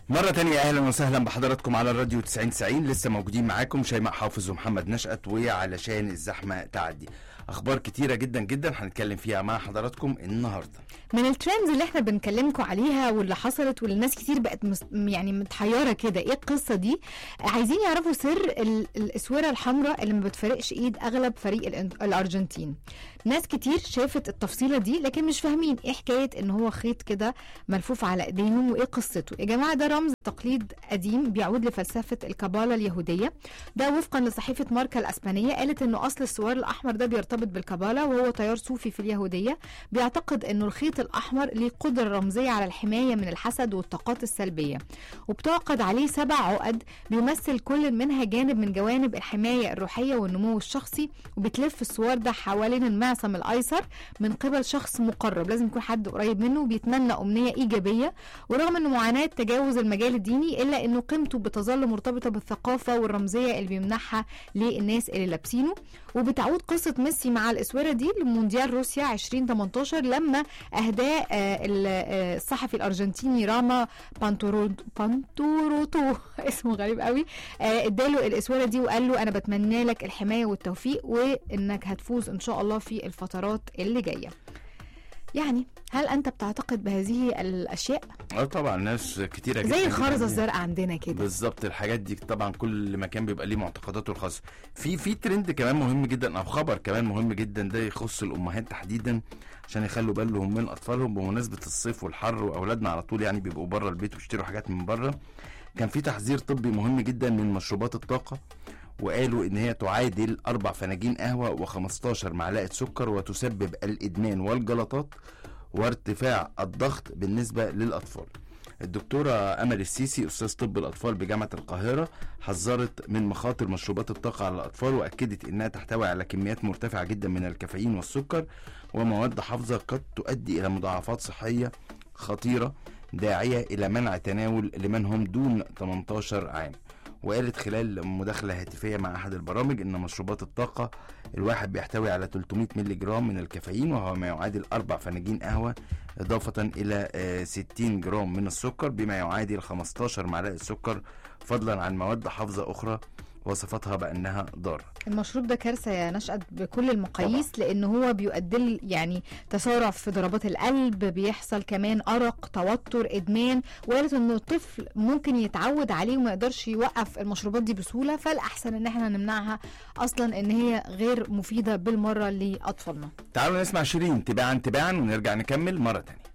مرة تانية أهلا وسهلا بحضراتكم على الراديو 90 لسه موجودين معاكم شيماء حافظ ومحمد نشأت، وعلشان الزحمة تعدي أخبار كتيرة جدا جدا هنتكلم فيها مع حضراتكم النهاردة. من الترندز اللي احنا بنكلمكم عليها واللي حصلت واللي الناس كتير بقت يعني متحيرة كده، ايه القصة دي؟ عايزين يعرفوا سر الاسورة الحمراء اللي ما بتفرقش ايد اغلب فريق الارجنتين. ناس كتير شافت التفصيلة دي لكن مش فاهمين ايه حكاية ان هو خيط كده ملفوف على ايديهم وايه قصته. يا جماعة ده رمز تقليد قديم بيعود لفلسفة الكابالا اليهودية. ده وفقا لصحيفة ماركا الاسبانية، قالت انه اصل السوار الاحمر ده بيرتبط بالكابالا، وهو تيار صوفي في اليهودية بيعتقد انه الخيط الاحمر ليه قدرة رمزية على الحماية من الحسد والطاقات السلبية، وبتعقد عليه 7 عقد بيمثل كل منها جانب من جوانب الحماية الروحية والنمو الشخصي، وبتلف السوار ده حوالين المعصم الايسر من قبل شخص مقرب، لازم يكون حد قريب منه بيتمنى امنية ايجابية. ورغم انه معاناة تجاوز المجال الديني الا انه قيمته بتظل مرتبطة بالثقافة والرمزية اللي بيمنحها للناس اللي لابسينه. وبتعود قصة ميسي مع الاسورة دي لمونديال روسيا 2018 لما اهداه الصحفي الارجنتيني راما بانتوروتو اسمه غريب قوي، اداله الاسورة دي وقال له انا بتمنى لك الحماية والتوفيق وانك هتفوز ان شاء الله في الفترات اللي جاية. يعني هل انت بتعتقد بهذه الاشياء؟ طبعا ناس كتيره جدا زي الخرزه الزرقاء عندنا كده بالظبط. الحاجات دي طبعا كل مكان بيبقى ليه معتقداته الخاصه. في ترند كمان مهم جدا او خبر كمان مهم جدا، ده يخص الامهات تحديدا عشان يخلوا بالهم من اطفالهم بمناسبه الصيف والحر، واولادنا على طول يعني بيبقوا بره البيت ويشتروا حاجات من بره. كان في تحذير طبي مهم جدا من مشروبات الطاقه، وقالوا ان هي تعادل 4 فناجين قهوة و15 معلقة سكر، وتسبب الادمان والجلطات وارتفاع الضغط بالنسبة للاطفال. الدكتورة امل السيسي استاذ طب الاطفال بجامعة القاهرة حذرت من مخاطر مشروبات الطاقة على الاطفال، واكدت انها تحتوي على كميات مرتفعة جدا من الكافيين والسكر ومواد حافظة قد تؤدي الى مضاعفات صحية خطيرة داعية الى منع تناول لمن هم دون 18 عام. وقالت خلال مداخلة هاتفية مع أحد البرامج إن مشروبات الطاقة الواحد بيحتوي على 300 ملي جرام من الكافيين، وهو ما يعادل 4 فناجين قهوة، إضافة إلى 60 جرام من السكر بما يعادل 15 معلقة سكر، فضلا عن مواد حافظة أخرى وصفتها بأنها ضارة. المشروب ده كارثة يا نشأت بكل المقاييس طبعا. لأنه هو بيؤدي يعني تسارع في ضربات القلب، بيحصل كمان أرق، توتر، إدمان. وقالت إنه الطفل ممكن يتعود عليه وما يقدرش يوقف المشروبات دي بسهولة، فالأحسن إن احنا نمنعها أصلا، إن هي غير مفيدة بالمرة لأطفالنا. تعالوا نسمع شيرين تباعا ونرجع نكمل مرة تانية.